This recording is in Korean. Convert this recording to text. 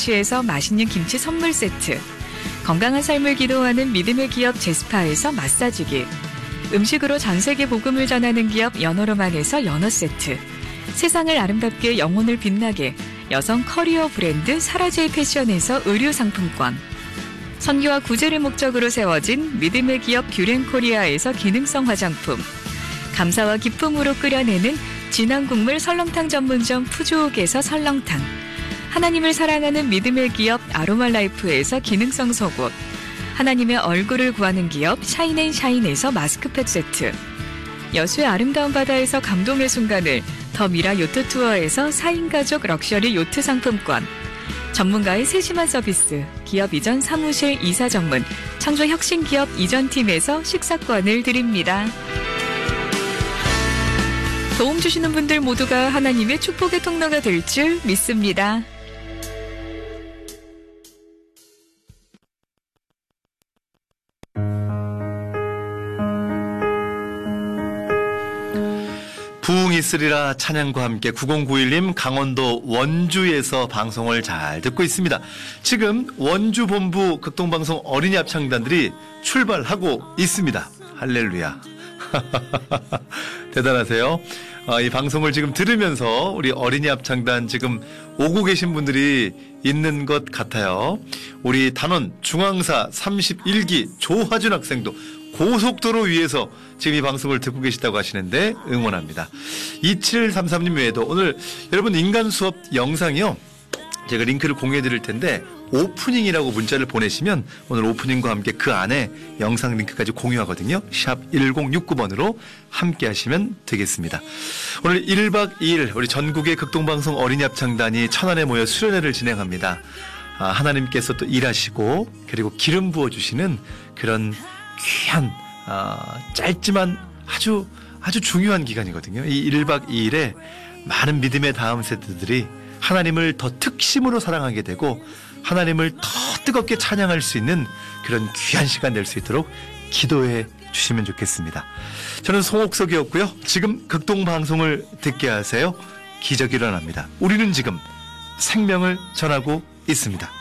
김치에서 맛있는 김치 선물 세트, 건강한 삶을 기도하는 믿음의 기업 제스파에서 마사지기, 음식으로 전 세계 복음을 전하는 기업 연어로만에서 연어 세트, 세상을 아름답게 영혼을 빛나게 여성 커리어 브랜드 사라제이 패션에서 의류 상품권, 선교와 구제를 목적으로 세워진 믿음의 기업 규렌코리아에서 기능성 화장품, 감사와 기쁨으로 끓여내는 진한 국물 설렁탕 전문점 푸주옥에서 설렁탕, 하나님을 사랑하는 믿음의 기업 아로마라이프에서 기능성 속옷, 하나님의 얼굴을 구하는 기업 샤인앤샤인에서 마스크팩 세트, 여수의 아름다운 바다에서 감동의 순간을 더 미라 요트 투어에서 4인 가족 럭셔리 요트 상품권, 전문가의 세심한 서비스 기업 이전 사무실 이사 전문 창조 혁신 기업 이전팀에서 식사권을 드립니다. 도움 주시는 분들 모두가 하나님의 축복의 통로가 될 줄 믿습니다. 부흥이 있으리라 찬양과 함께 9091님 강원도 원주에서 방송을 잘 듣고 있습니다. 지금 원주 본부 극동방송 어린이 합창단들이 출발하고 있습니다. 할렐루야. 대단하세요. 이 방송을 지금 들으면서 우리 어린이 합창단 지금 오고 계신 분들이 있는 것 같아요. 우리 단원 중앙사 31기 조하준 학생도 고속도로 위에서 지금 이 방송을 듣고 계시다고 하시는데 응원합니다. 2733님 외에도 오늘 여러분 인간 수업 영상이요, 제가 링크를 공유해 드릴 텐데 오프닝이라고 문자를 보내시면 오늘 오프닝과 함께 그 안에 영상 링크까지 공유하거든요. 샵 1069번으로 함께 하시면 되겠습니다. 오늘 1박 2일 우리 전국의 극동방송 어린이 합창단이 천안에 모여 수련회를 진행합니다. 하나님께서 또 일하시고 그리고 기름 부어주시는 그런 귀한 짧지만 아주 중요한 기간이거든요. 이 1박 2일에 많은 믿음의 다음 세대들이 하나님을 더 특심으로 사랑하게 되고 하나님을 더 뜨겁게 찬양할 수 있는 그런 귀한 시간 될 수 있도록 기도해 주시면 좋겠습니다. 저는 송옥석이었고요. 지금 극동방송을 듣게 하세요. 기적이 일어납니다. 우리는 지금 생명을 전하고 있습니다.